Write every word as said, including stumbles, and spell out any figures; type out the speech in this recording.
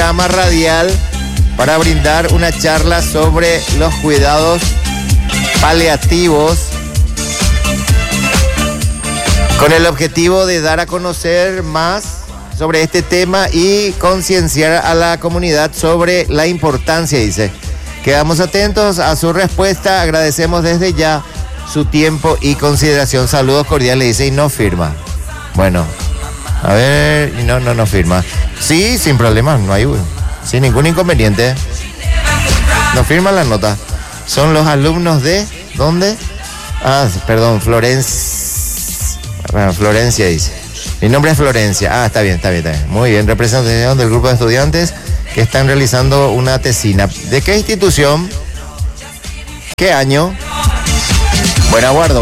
programa radial para brindar una charla sobre los cuidados paliativos, con el objetivo de dar a conocer más sobre este tema y concienciar a la comunidad sobre la importancia, dice. Quedamos atentos a su respuesta, agradecemos desde ya su tiempo y consideración. Saludos cordiales, dice, y no firma. Bueno, a ver, no, no, no firma. Sí, sin problema, no hay, sin ningún inconveniente. No firma la nota. Son los alumnos de, ¿dónde? Ah, perdón, Florencia. Bueno, Florencia dice. Mi nombre es Florencia. Ah, está bien, está bien, está bien. Muy bien, representación del grupo de estudiantes que están realizando una tesina. ¿De qué institución? ¿Qué año? Buena guardo.